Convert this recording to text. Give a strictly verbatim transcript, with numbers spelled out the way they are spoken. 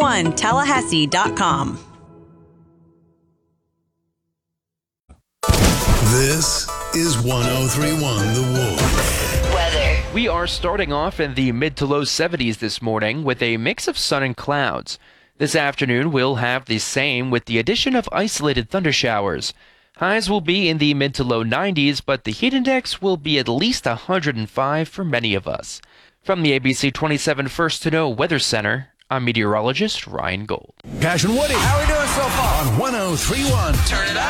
one tallahassee dot com. This is one oh three point one The Wolf. Weather. We are starting off in the mid to low seventies this morning with a mix of sun and clouds. This afternoon we'll have the same with the addition of isolated thundershowers. Highs will be in the mid to low nineties, but the heat index will be at least one hundred five for many of us. From the A B C twenty-seven First to Know Weather Center, I'm meteorologist Ryan Gold. Cash and Woody. How are we doing so far? On one oh three point one. Turn it up.